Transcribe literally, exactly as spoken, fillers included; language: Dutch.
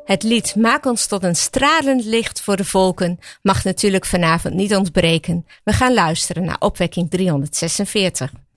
Het lied Maak ons tot een stralend licht voor de volken mag natuurlijk vanavond niet ontbreken. We gaan luisteren naar opwekking driehonderdzesenveertig.